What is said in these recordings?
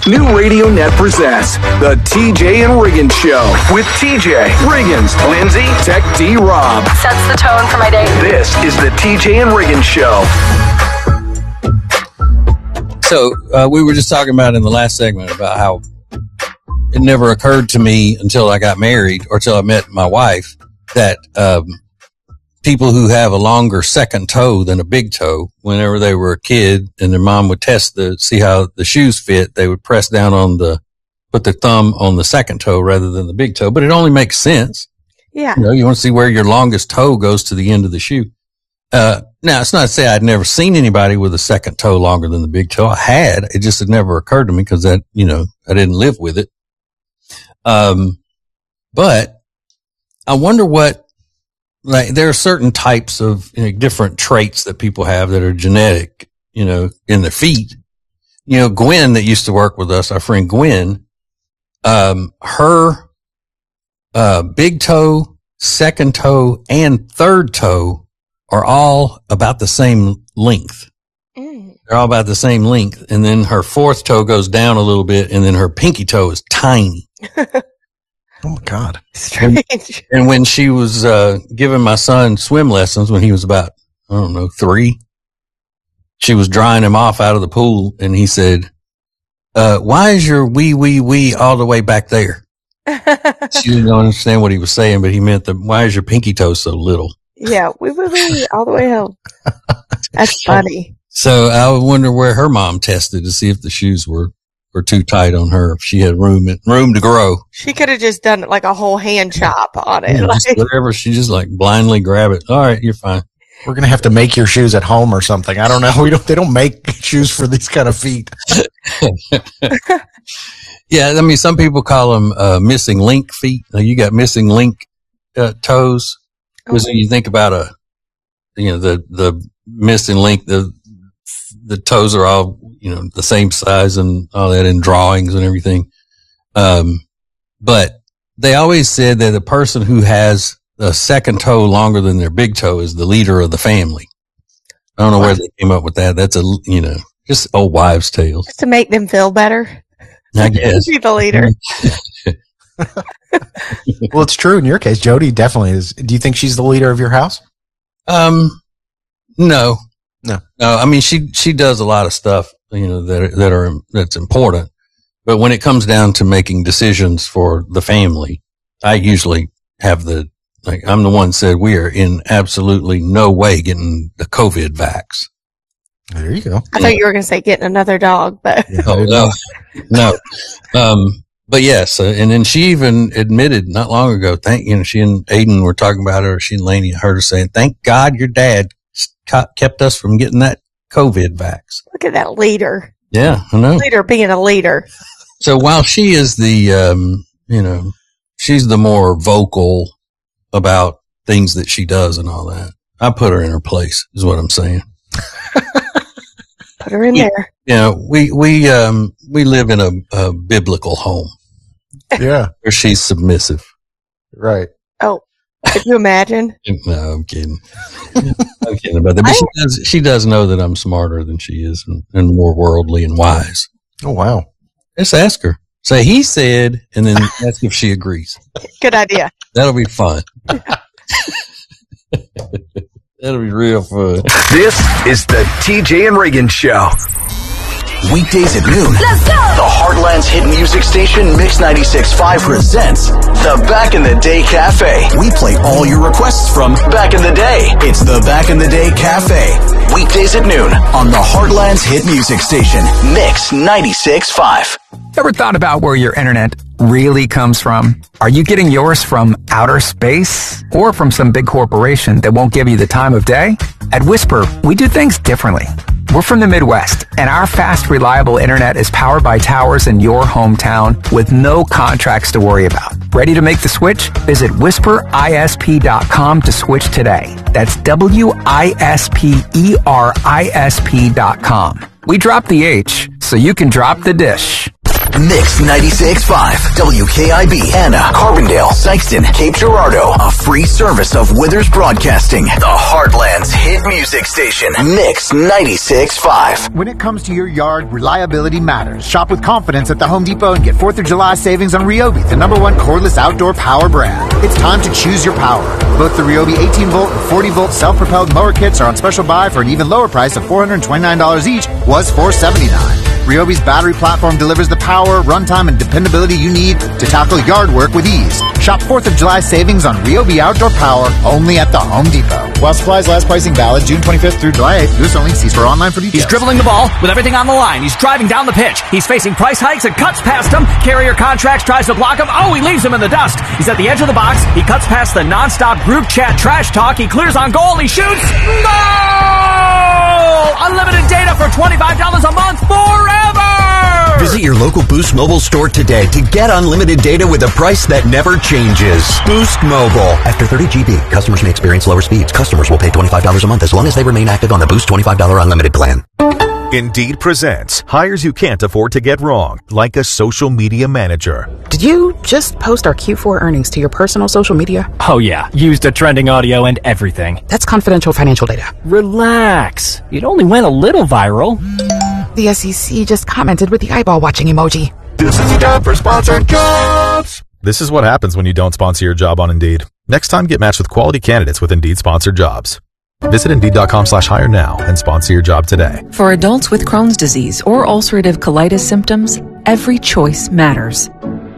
New Radio Net presents the TJ and Riggins Show with TJ, Riggins, Lindsay, Tech D Rob. Sets the tone for my day. This is the TJ and Riggins Show. So we were just talking about in the last segment about how it never occurred to me until I got married or till I met my wife that people who have a longer second toe than a big toe, whenever they were a kid and their mom would see how the shoes fit, they would press down put their thumb on the second toe rather than the big toe. But it only makes sense. Yeah. You want to see where your longest toe goes to the end of the shoe. Now, it's not to say I'd never seen anybody with a second toe longer than the big toe. I had. It just had never occurred to me because I didn't live with it. But I wonder there are certain types of different traits that people have that are genetic, in their feet. Gwen that used to work with us, our friend Gwen, her big toe, second toe, and third toe are all about the same length. They're all about the same length. And then her fourth toe goes down a little bit, and then her pinky toe is tiny. Oh my God. Strange. And when she was giving my son swim lessons when he was about, 3, she was drying him off out of the pool, and he said, why is your wee all the way back there? She didn't understand what he was saying, but he meant why is your pinky toe so little? Yeah, wee all the way home. That's funny. So I wonder where her mom tested to see if the shoes were too tight on her, if she had room to grow. She could have just done like a whole hand chop on it. Just whatever. She just blindly grab it. All right, you're fine. We're going to have to make your shoes at home or something. I don't know. They don't make shoes for these kind of feet. Yeah. I mean, some people call them, missing link feet. You got missing link, toes. Because when you think about the missing link, the toes are all, the same size and all that in drawings and everything. But they always said that the person who has a second toe longer than their big toe is the leader of the family. I don't know where they came up with that. That's just old wives' tales. Just to make them feel better. I guess. Be the leader. Well, it's true in your case. Jody definitely is. Do you think she's the leader of your house? No. I mean, she does a lot of stuff, that's important. But when it comes down to making decisions for the family, I usually have I'm the one said we are in absolutely no way getting the COVID vax. There you go. I thought you were going to say getting another dog, but. Oh, no. But yes, and then she even admitted not long ago, she and Aiden were talking about her, she and Lainey heard her saying, thank God your dad kept us from getting that COVID vax. Look at that leader. Yeah, I know. Leader being a leader. So while she is the, she's the more vocal about things that she does and all that, I put her in her place is what I'm saying. Put her in there. We live in a biblical home. Yeah. Where she's submissive. Right. Oh, could you imagine? No, I'm kidding. I'm kidding about that. But she does know that I'm smarter than she is and more worldly and wise. Oh, wow. Just ask her. Say, he said, and then ask if she agrees. Good idea. That'll be fun. That'll be real fun. This is the TJ and Riggins Show. Weekdays at noon. Let's go! The Heartland's hit music station, Mix 96.5 presents the Back in the Day Cafe. We play all your requests from back in the day. It's the Back in the Day Cafe. Weekdays at noon on the Heartland's hit music station, Mix 96.5. Ever thought about where your internet really comes from? Are you getting yours from outer space or from some big corporation that won't give you the time of day? At Whisper, we do things differently. We're from the Midwest, and our fast, reliable internet is powered by towers in your hometown with no contracts to worry about. Ready to make the switch? Visit whisperisp.com to switch today. That's WISPERISP.com. We dropped the H so you can drop the dish. Mix 96.5, WKIB, Anna, Carbondale, Sykeston, Cape Girardeau. A free service of Withers Broadcasting, the Heartland's hit music station. Mix 96.5. When it comes to your yard, reliability matters. Shop with confidence at the Home Depot and get 4th of July savings on Ryobi, the #1 cordless outdoor power brand. It's time to choose your power. Both the Ryobi 18-volt and 40-volt self-propelled mower kits are on special buy for an even lower price of $429 each, was $479. Ryobi's battery platform delivers the power, runtime, and dependability you need to tackle yard work with ease. Shop 4th of July savings on Ryobi outdoor power only at the Home Depot. While supplies last, pricing valid June 25th through July 8th. Use only. See store online for details. He's dribbling the ball with everything on the line. He's driving down the pitch. He's facing price hikes and cuts past him. Carrier Contracts tries to block him. Oh, he leaves him in the dust. He's at the edge of the box. He cuts past the nonstop group chat trash talk. He clears on goal. He shoots. Goal! Unlimited data for $25 a month forever! Visit your local Boost Mobile store today to get unlimited data with a price that never changes. Boost Mobile. After 30 GB, customers may experience lower speeds. Customers will pay $25 a month as long as they remain active on the Boost $25 unlimited plan. Indeed presents hires you can't afford to get wrong, like a social media manager. Did you just post our Q4 earnings to your personal social media? Oh yeah, used a trending audio and everything. That's confidential financial data. Relax. It only went a little viral. The SEC just commented with the eyeball watching emoji. This is the job for sponsored jobs. This is what happens when you don't sponsor your job on Indeed. Next time, get matched with quality candidates with Indeed sponsored jobs. Visit Indeed.com/hire now and sponsor your job today. For adults with Crohn's disease or ulcerative colitis symptoms, every choice matters.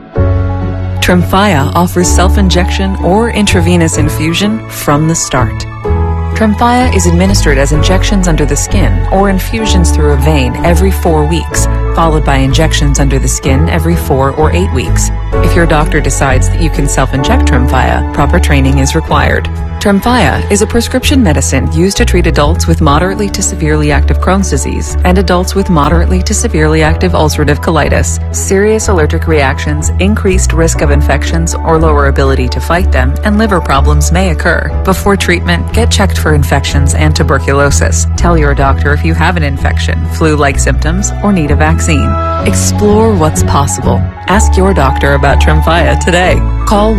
Tremfya offers self-injection or intravenous infusion from the start. Tremfya is administered as injections under the skin or infusions through a vein every 4 weeks, followed by injections under the skin every 4 or 8 weeks. If your doctor decides that you can self-inject Tremfya, proper training is required. Tremfya is a prescription medicine used to treat adults with moderately to severely active Crohn's disease and adults with moderately to severely active ulcerative colitis. Serious allergic reactions, increased risk of infections or lower ability to fight them, and liver problems may occur. Before treatment, get checked for infections and tuberculosis. Tell your doctor if you have an infection, flu-like symptoms, or need a vaccine. Explore what's possible. Ask your doctor about Tremfya today. Call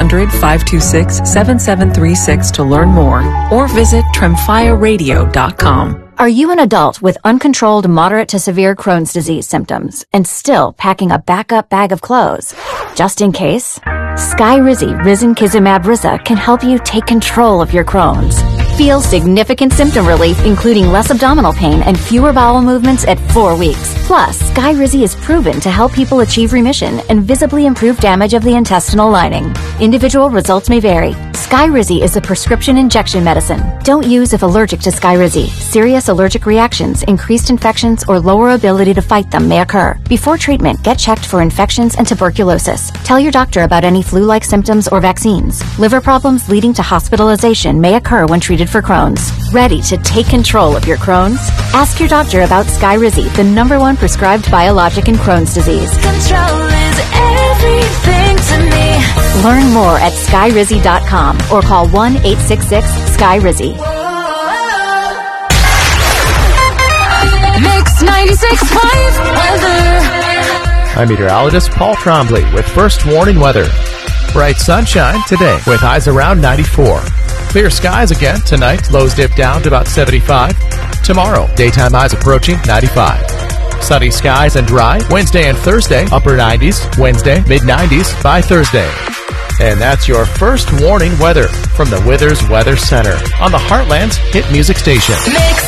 1-800-526-7736 to learn more or visit tremfyaradio.com. Are you an adult with uncontrolled moderate to severe Crohn's disease symptoms and still packing a backup bag of clothes? Just in case, Skyrizi Risankizumab Riza can help you take control of your Crohn's. Feel significant symptom relief, including less abdominal pain and fewer bowel movements at 4 weeks. Plus, Skyrizi is proven to help people achieve remission and visibly improve damage of the intestinal lining. Individual results may vary. Skyrizi is a prescription injection medicine. Don't use if allergic to Skyrizi. Serious allergic reactions, increased infections, or lower ability to fight them may occur. Before treatment, get checked for infections and tuberculosis. Tell your doctor about any flu-like symptoms or vaccines. Liver problems leading to hospitalization may occur when treated for Crohn's. Ready to take control of your Crohn's? Ask your doctor about Skyrizi, the #1 prescribed biologic in Crohn's disease. Control is everything to me. Learn more at Skyrizi.com or call 1-866-SKYRIZI. Mix 96.5 weather. I'm meteorologist Paul Trombley with first warning weather. Bright sunshine today with highs around 94. Clear skies again tonight. Lows dip down to about 75. Tomorrow, daytime highs approaching 95. Sunny skies and dry Wednesday and Thursday. Upper 90s. Wednesday, mid-90s by Thursday. And that's your first warning weather from the Withers Weather Center on the Heartland's hit music station. Mix